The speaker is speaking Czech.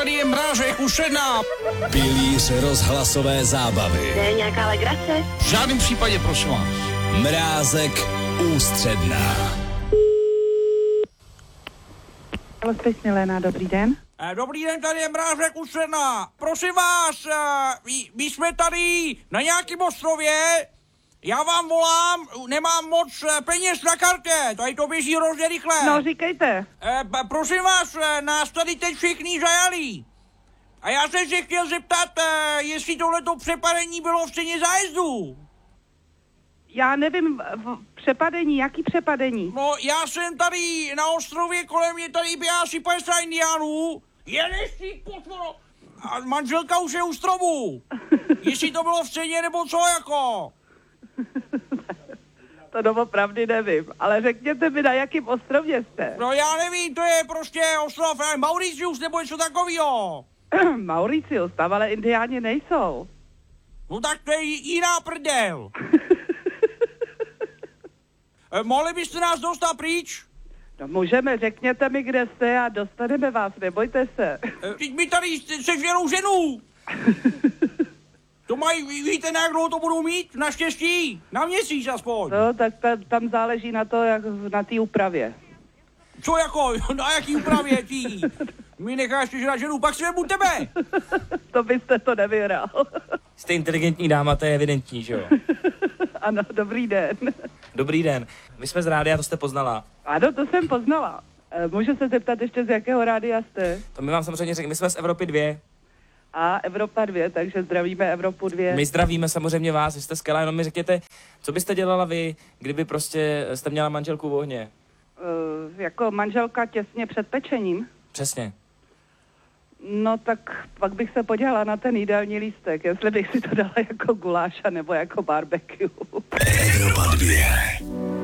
tady je Mrážek Ušená. Pilíř rozhlasové zábavy. To je nějaká legrace? V žádném případě, prosím vás. Mrázek Ústředná. Spěch Milena, dobrý den. Dobrý den, tady je Mrážek Ušená. Prosím vás, my jsme tady na nějakém ostrově. Já vám volám, nemám moc peněz na kartě, tady to běží hrozně rychle. No, říkejte. Prosím vás, nás tady teď všichni zajali. A já jsem se chtěl zeptat, jestli tohleto přepadení bylo v ceně zájezdu. Já nevím, přepadení, jaký přepadení? No, já jsem tady na ostrově, kolem mě tady by asi 50 indiánů. Jedeš si potvoro. A manželka už je u stromu. Jestli to bylo v ceně, nebo co jako? To doopravdy nevím, ale řekněte mi, na jakém ostrově jste. No já nevím, to je prostě ostrov Mauritius nebo něco takového. Mauritius, tam ale indiáni nejsou. No tak to je jiná prdel. Mohli byste nás dostat pryč? No můžeme, řekněte mi, kde jste a dostaneme vás, nebojte se. Teď mi tady sežvěrou ženu. To mají, víte, na jak dlouho to budou mít? Naštěstí, na měsíc aspoň. No, tak tam záleží na to, jak na té úpravě. Co jako, na jaký úpravě tí? Mi necháš sežrat ženu, pak si vemu tebe. To byste to nevyhrál. Jste inteligentní dáma, to je evidentní, že jo? Ano, dobrý den. Dobrý den, my jsme z rádia, to jste poznala. Ano, to jsem poznala. Můžu se zeptat ještě, z jakého rádia jste? To my vám samozřejmě řekli, my jsme z Evropy 2. A Evropa 2, takže zdravíme Evropu 2. My zdravíme samozřejmě vás, vy jste skvělá, jenom mi řekněte, co byste dělala vy, kdyby prostě jste měla manželku v ohně? Jako manželka těsně před pečením? Přesně. No tak pak bych se podívala na ten jídelní lístek, jestli bych si to dala jako guláša nebo jako barbecue. Evropa 2.